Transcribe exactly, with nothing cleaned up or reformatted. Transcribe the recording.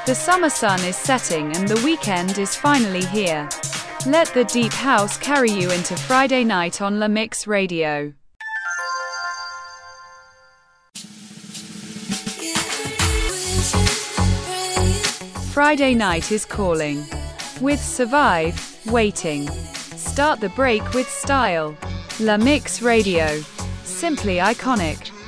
The summer sun is setting and the weekend is finally here. Let the deep house carry you into Friday night on La Mix Radio. Friday night is calling. With Survive, Waiting. Start the break with style. La Mix Radio. Simply iconic.